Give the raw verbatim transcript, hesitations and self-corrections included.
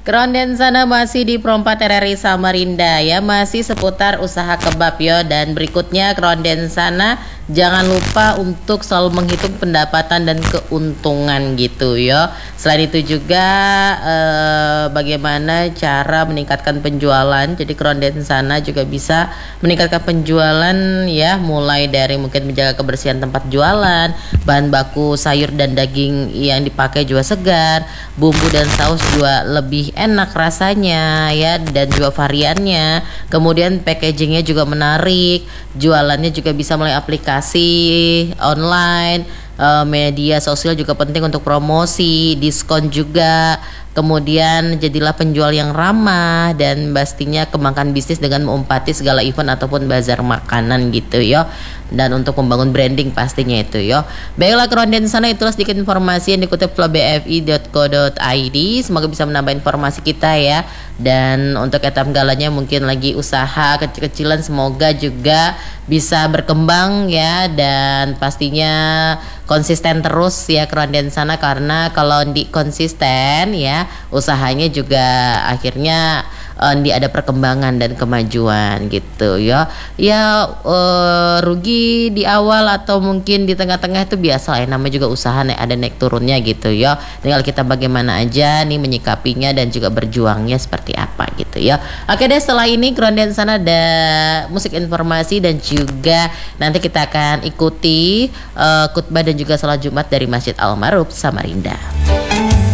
Keronden sana masih di Perompak R R I Samarinda ya, masih seputar usaha kebab yo. Dan berikutnya keronden sana jangan lupa untuk selalu menghitung pendapatan dan keuntungan gitu yo. Selain itu juga eh, bagaimana cara meningkatkan penjualan. Jadi keronden sana juga bisa meningkatkan penjualan ya, mulai dari mungkin menjaga kebersihan tempat jualan, bahan baku sayur dan daging yang dipakai juga segar, bumbu dan saus juga lebih enak rasanya ya, dan juga variannya. Kemudian packagingnya juga menarik, jualannya juga bisa melalui aplikasi online, uh, media sosial juga penting untuk promosi, diskon juga. Kemudian jadilah penjual yang ramah, dan pastinya kembangkan bisnis dengan mengumpati segala event ataupun bazar makanan gitu yo. Dan untuk membangun branding pastinya itu yo. Baiklah keronden sana, itulah sedikit informasi yang dikutip flow b f i dot co dot i d. Semoga bisa menambah informasi kita ya. Dan untuk etam galanya mungkin lagi usaha kecil-kecilan, semoga juga bisa berkembang ya, dan pastinya konsisten terus ya keronden sana, karena kalau di konsisten ya usahanya juga akhirnya uh, di ada perkembangan dan kemajuan gitu ya. Ya uh, rugi di awal atau mungkin di tengah-tengah itu biasa lah ya, namanya juga usaha nih, ada naik turunnya gitu ya. Tinggal kita bagaimana aja nih menyikapinya dan juga berjuangnya seperti apa gitu ya. Oke deh, setelah ini keronden sana ada musik informasi, dan juga nanti kita akan ikuti uh, khutbah dan juga salat Jumat dari Masjid Al Ma'ruf Samarinda.